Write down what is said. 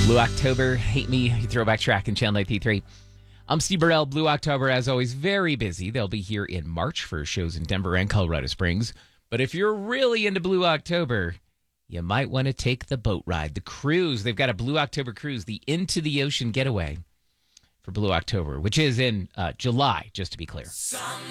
Blue October, Hate Me, throwback track in Channel 93. I'm Steve Burrell. Blue October, as always, very busy. They'll be here in March for shows in Denver and Colorado Springs. But if you're really into Blue October, you might want to take the boat ride. The cruise, they've got a Blue October cruise, the Into the Ocean Getaway for Blue October, which is in July, just to be clear.